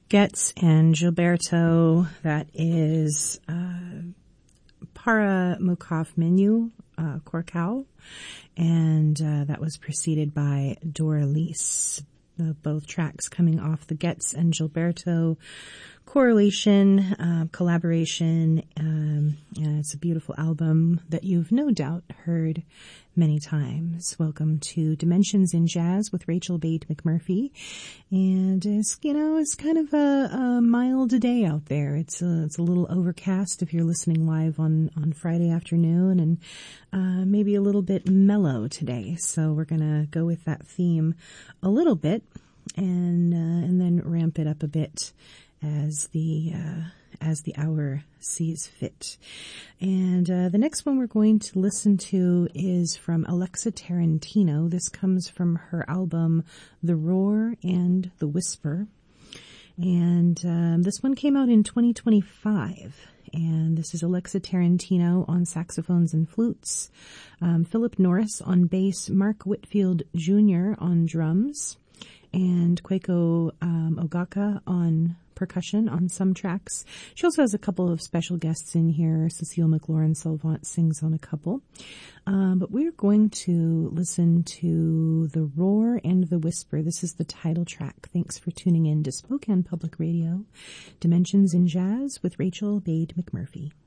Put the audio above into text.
Getz and Gilberto, that is Para Mukaf Menu, Corcao, and that was preceded by Doralice. Both tracks coming off the Getz and Gilberto correlation, collaboration, and it's a beautiful album that you've no doubt heard many times. Welcome to Dimensions in Jazz with Rachel Bade McMurphy. And it's kind of a mild day out there. It's a little overcast if you're listening live on Friday afternoon, and maybe a little bit mellow today. So we're gonna go with that theme a little bit, and then ramp it up a bit as the hour sees fit. And the next one we're going to listen to is from Alexa Tarantino. This comes from her album The Roar and the Whisper. And this one came out in 2025. And this is Alexa Tarantino on saxophones and flutes, Philip Norris on bass, Mark Whitfield Jr. on drums, and Kweiko Ogaka on percussion on some tracks. She also has a couple of special guests in here. Cecile McLaurin-Salvant sings on a couple. But we're going to listen to The Roar and the Whisper. This is the title track. Thanks for tuning in to Spokane Public Radio, Dimensions in Jazz with Rachel Bade McMurphy.